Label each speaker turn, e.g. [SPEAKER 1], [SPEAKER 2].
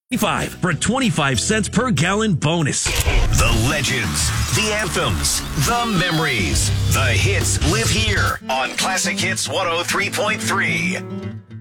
[SPEAKER 1] 25 for a 25 cents per gallon bonus.
[SPEAKER 2] The legends, the anthems, the memories. The hits live here on Classic Hits 103.3.